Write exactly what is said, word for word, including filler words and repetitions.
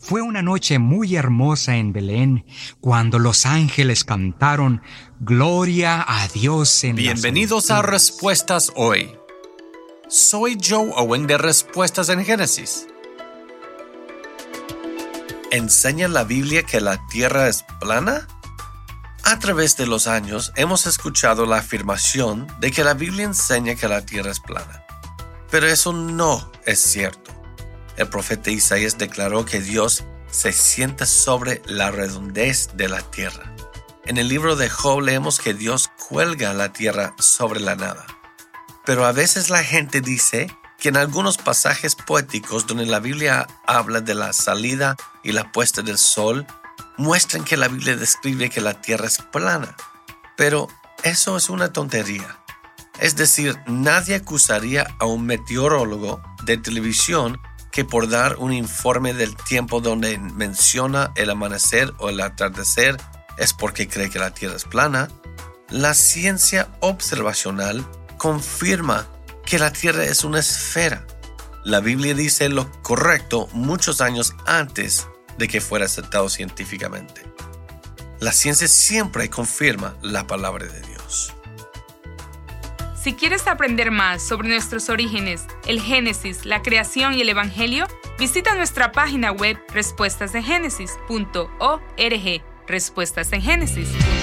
Fue una noche muy hermosa en Belén cuando los ángeles cantaron Gloria a Dios en Bienvenidos a Respuestas Hoy. Soy Joe Owen de Respuestas en Génesis. ¿Enseña la Biblia que la Tierra es plana? A través de los años hemos escuchado la afirmación de que la Biblia enseña que la Tierra es plana. Pero eso no es cierto. El profeta Isaías declaró que Dios se sienta sobre la redondez de la tierra. En el libro de Job leemos que Dios cuelga la tierra sobre la nada. Pero a veces la gente dice que en algunos pasajes poéticos donde la Biblia habla de la salida y la puesta del sol, muestran que la Biblia describe que la tierra es plana. Pero eso es una tontería. Es decir, nadie acusaría a un meteorólogo de televisión que por dar un informe del tiempo donde menciona el amanecer o el atardecer es porque cree que la Tierra es plana. La ciencia observacional confirma que la Tierra es una esfera. La Biblia dice lo correcto muchos años antes de que fuera aceptado científicamente. La ciencia siempre confirma la palabra de Dios. Si quieres aprender más sobre nuestros orígenes, el Génesis, la creación y el Evangelio, visita nuestra página web respuestas en génesis punto org, respuestas en génesis punto org.